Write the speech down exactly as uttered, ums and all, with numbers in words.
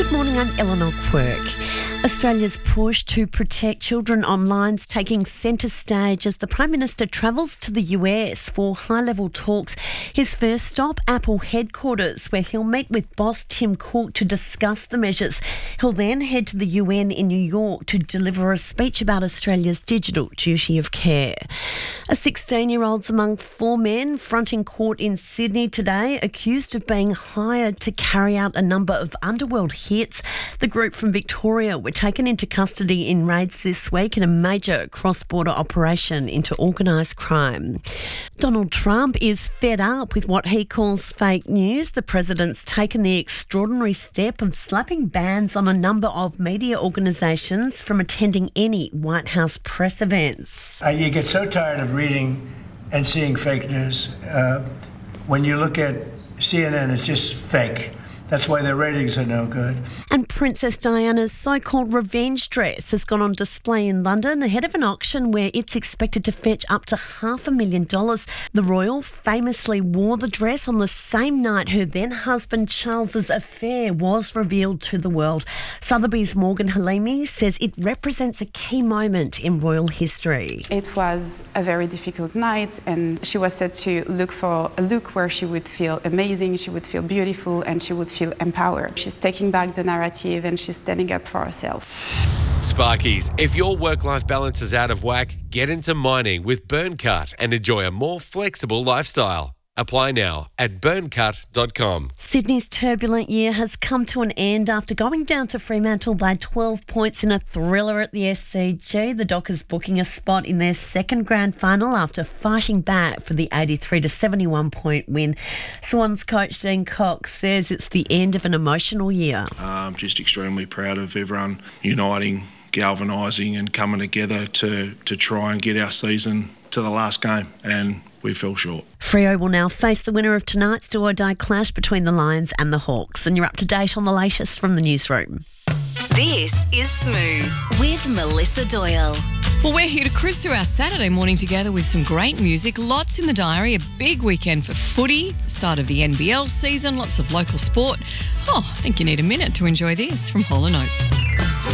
Good morning, I'm Eleanor Quirk. Australia's push to protect children online is taking centre stage as the Prime Minister travels to the U S for high-level talks. His first stop, Apple headquarters, where he'll meet with boss Tim Cook to discuss the measures. He'll then head to the U N in New York to deliver a speech about Australia's digital duty of care. A sixteen-year-old's among four men fronting court in Sydney today, accused of being hired to carry out a number of underworld hits. The group from Victoria were taken into custody in raids this week in a major cross-border operation into organised crime. Donald Trump is fed up with what he calls fake news. The president's taken the extraordinary step of slapping bans on a number of media organisations from attending any White House press events. Uh, you get so tired of reading and seeing fake news. Uh, when you look at C N N, it's just fake. That's why their ratings are no good. And Princess Diana's so-called revenge dress has gone on display in London ahead of an auction where it's expected to fetch up to half a million dollars. The royal famously wore the dress on the same night her then-husband Charles's affair was revealed to the world. Sotheby's Morgan Halimi says it represents a key moment in royal history. It was a very difficult night, and she was said to look for a look where she would feel amazing, she would feel beautiful, and she would feel empowered. She's taking back the narrative and she's standing up for herself. Sparkies, if your work-life balance is out of whack, get into mining with Burncut and enjoy a more flexible lifestyle. Apply now at burncut dot com. Sydney's turbulent year has come to an end after going down to Fremantle by twelve points in a thriller at the S C G. The Dockers booking a spot in their second grand final after fighting back for the eighty-three to seventy-one point win. Swans coach Dean Cox says it's the end of an emotional year. I'm just extremely proud of everyone uniting, galvanising and coming together to, to try and get our season to the last game, and we fell short. Freo will now face the winner of tonight's do-or-die clash between the Lions and the Hawks. And you're up to date on the latest from the newsroom. This is Smooth with Melissa Doyle. Well, we're here to cruise through our Saturday morning together with some great music, lots in the diary, a big weekend for footy, start of the N B L season, lots of local sport. Oh, I think you need a minute to enjoy this from Hall and Oates.